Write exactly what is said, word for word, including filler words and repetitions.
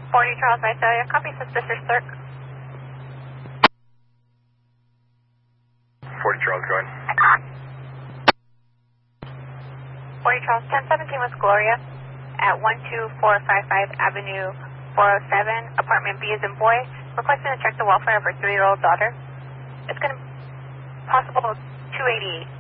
forty Charles Visalia, copy suspicious circ. forty Charles, go ahead. forty Charles, ten seventeen West Gloria at one two four five five Avenue four oh seven, apartment B as in boy, requesting to check the welfare of her three-year-old daughter. It's going to possible two eighty-eight.